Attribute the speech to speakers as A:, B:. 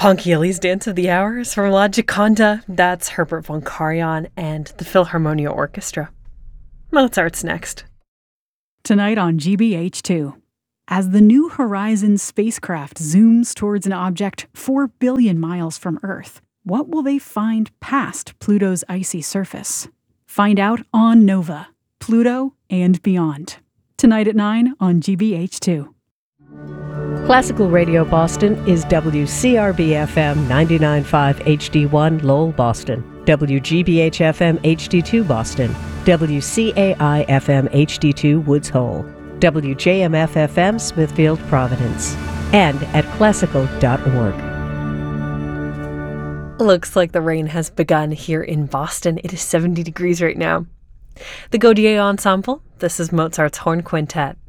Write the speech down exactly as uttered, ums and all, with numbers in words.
A: Ponchielli's Dance of the Hours from La Gioconda. That's Herbert von Karajan and the Philharmonia Orchestra. Mozart's next.
B: Tonight on G B H two. As the New Horizons spacecraft zooms towards an object four billion miles from Earth, what will they find past Pluto's icy surface? Find out on Nova, Pluto and Beyond. Tonight at nine on G B H two.
C: Classical Radio Boston is W C R B F M ninety-nine point five H D one Lowell, Boston, W G B H F M H D two Boston, W C A I F M H D two Woods Hole, W J M F F M Smithfield, Providence, and at classical dot org.
A: Looks like the rain has begun here in Boston. It is seventy degrees right now. The Gaudier Ensemble, this is Mozart's Horn Quintet.